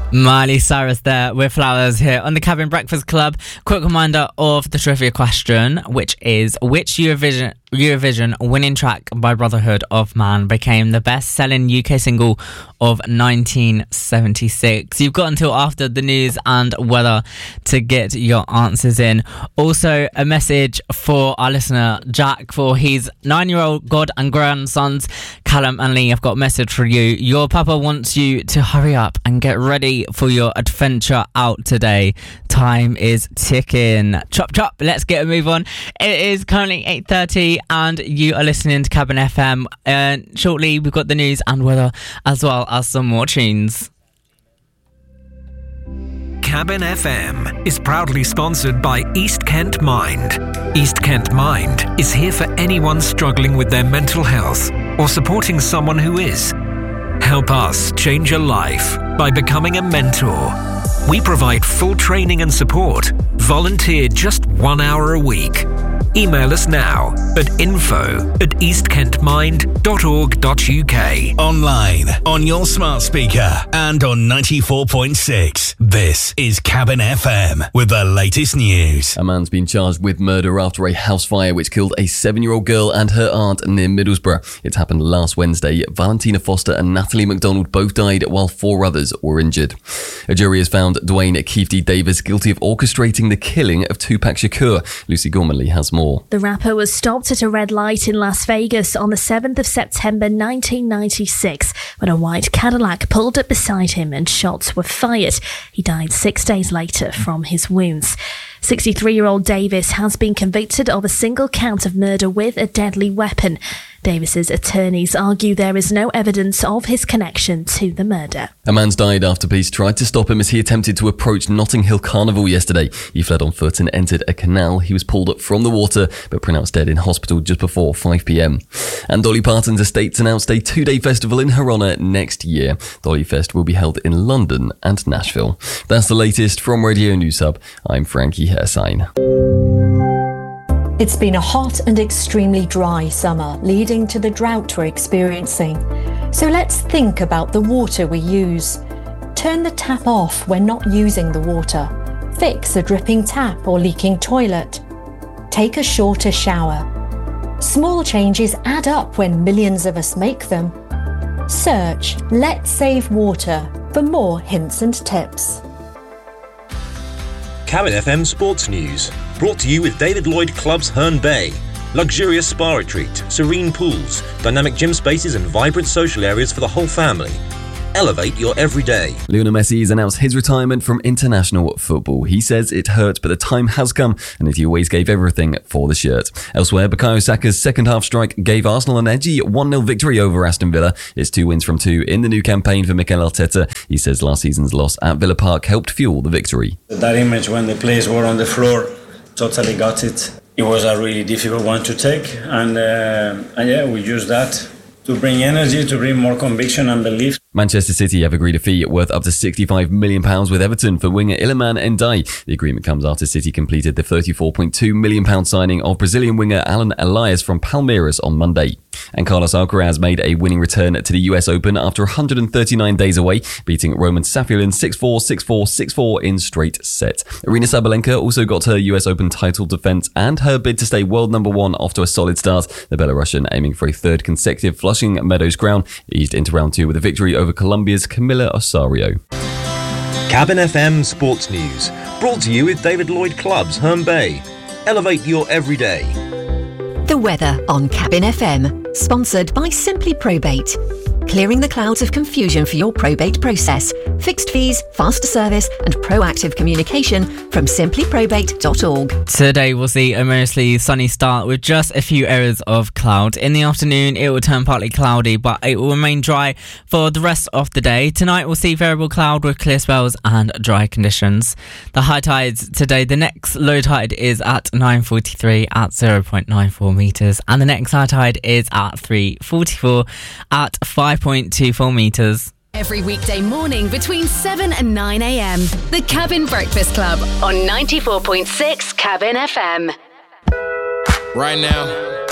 Miley Cyrus there with Flowers here on the Cabin Breakfast Club. Quick reminder of the trivia question, which is which Eurovision winning track by Brotherhood of Man became the best-selling UK single of 1976. You've got until after the news and weather to get your answers in. Also, a message for our listener Jack for his 9-year-old god and grandsons Callum and Lee. I've got a message for you. Your papa wants you to hurry up and get ready for your adventure out today. Time is ticking. Chop chop, let's get a move on. It is currently 8:30 and you are listening to Cabin FM. Shortly we've got the news and weather as well as some more tunes. Cabin FM is proudly sponsored by East Kent Mind. East Kent Mind is here for anyone struggling with their mental health or supporting someone who is. Help us change your life by becoming a mentor. We provide full training and support. Volunteer just 1 hour a week. Email us now at info@eastkentmind.org.uk. Online, on your smart speaker and on 94.6. This is Cabin FM with the latest news. A man's been charged with murder after a house fire which killed a 7-year-old girl and her aunt near Middlesbrough. It happened last Wednesday. Valentina Foster and Natalie MacDonald both died while 4 others were injured. A jury has found Dwayne Keefe D. Davis guilty of orchestrating the killing of Tupac Shakur. Lucy Gormley has more. The rapper was stopped at a red light in Las Vegas on the 7th of September 1996 when a white Cadillac pulled up beside him and shots were fired. He died 6 days later from his wounds. 63-year-old Davis has been convicted of a single count of murder with a deadly weapon. Davis's attorneys argue there is no evidence of his connection to the murder. A man's died after police tried to stop him as he attempted to approach Notting Hill Carnival yesterday. He fled on foot and entered a canal. He was pulled up from the water but pronounced dead in hospital just before 5 p.m. And Dolly Parton's estates announced a 2-day festival in her honour next year. Dolly Fest will be held in London and Nashville. That's the latest from Radio News Hub. I'm Frankie Hersign. It's been a hot and extremely dry summer, leading to the drought we're experiencing. So let's think about the water we use. Turn the tap off when not using the water. Fix a dripping tap or leaking toilet. Take a shorter shower. Small changes add up when millions of us make them. Search Let's Save Water for more hints and tips. Cabin FM Sports News, brought to you with David Lloyd Clubs Herne Bay. Luxurious spa retreat, serene pools, dynamic gym spaces and vibrant social areas for the whole family. Elevate your everyday. Lionel Messi has announced his retirement from international football. He says it hurt, but the time has come and that he always gave everything for the shirt. Elsewhere, Bukayo Saka's second-half strike gave Arsenal an edgy 1-0 victory over Aston Villa. It's 2 wins from 2 in the new campaign for Mikel Arteta. He says last season's loss at Villa Park helped fuel the victory. That image when the players were on the floor, totally got it. It was a really difficult one to take, and we used that to bring energy, to bring more conviction and belief. Manchester City have agreed a fee worth up to £65 million with Everton for winger Iliman Ndiaye. The agreement comes after City completed the £34.2 million signing of Brazilian winger Alan Elias from Palmeiras on Monday. And Carlos Alcaraz made a winning return to the US Open after 139 days away, beating Roman Safiullin 6-4, 6-4, 6-4 in straight sets. Aryna Sabalenka also got her US Open title defence and her bid to stay world number 1 off to a solid start. The Belarusian, aiming for a third consecutive Flushing Meadows crown, eased into round 2 with a victory over Colombia's Camila Osorio. Cabin FM Sports News, brought to you with David Lloyd Clubs Herne Bay. Elevate your everyday. The weather on Cabin FM, sponsored by Simply Probate. Clearing the clouds of confusion for your probate process. Fixed fees, faster service and proactive communication from simplyprobate.org. Today we'll see a mostly sunny start with just a few areas of cloud. In the afternoon it will turn partly cloudy, but it will remain dry for the rest of the day. Tonight we'll see variable cloud with clear spells and dry conditions. The high tides today, the next low tide is at 9:43 at 0.94 metres and the next high tide is at 3:44 at 5.24 metres. Every weekday morning between 7 and 9 a.m. The Cabin Breakfast Club on 94.6 Cabin FM. Right now,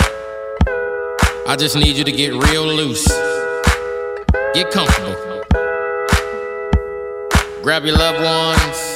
I just need you to get real loose. Get comfortable. Grab your loved ones.